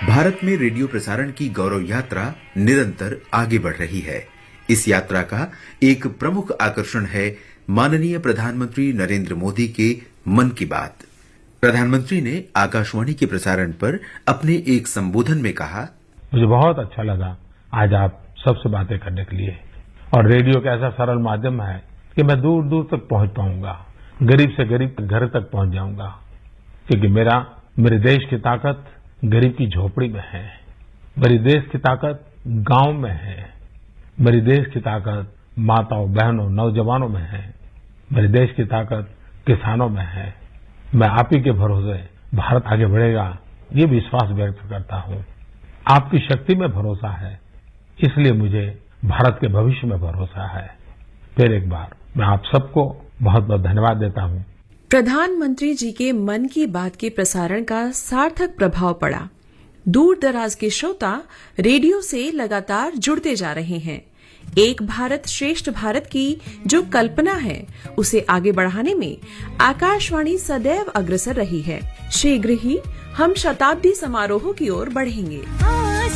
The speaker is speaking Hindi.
भारत में रेडियो प्रसारण की गौरव यात्रा निरंतर आगे बढ़ रही है। इस यात्रा का एक प्रमुख आकर्षण है माननीय प्रधानमंत्री नरेंद्र मोदी के मन की बात। प्रधानमंत्री ने आकाशवाणी के प्रसारण पर अपने एक संबोधन में कहा, मुझे बहुत अच्छा लगा आज आप सबसे बातें करने के लिए। और रेडियो का ऐसा सरल माध्यम है कि मैं दूर दूर तक पहुंच पाऊंगा, गरीब से गरीब के घर तक पहुंच जाऊंगा, क्योंकि मेरे देश की ताकत गरीब की झोपड़ी में है, मेरी देश की ताकत गांव में है, मेरी देश की ताकत माताओं बहनों नौजवानों में है, मेरे देश की ताकत किसानों में है। मैं आप ही के भरोसे भारत आगे बढ़ेगा, ये विश्वास व्यक्त करता हूं। आपकी शक्ति में भरोसा है, इसलिए मुझे भारत के भविष्य में भरोसा है। फिर एक बार मैं आप सबको बहुत बहुत धन्यवाद देता हूं। प्रधानमंत्री जी के मन की बात के प्रसारण का सार्थक प्रभाव पड़ा। दूर दराज के श्रोता रेडियो से लगातार जुड़ते जा रहे हैं। एक भारत श्रेष्ठ भारत की जो कल्पना है, उसे आगे बढ़ाने में आकाशवाणी सदैव अग्रसर रही है। शीघ्र ही हम शताब्दी समारोह की ओर बढ़ेंगे।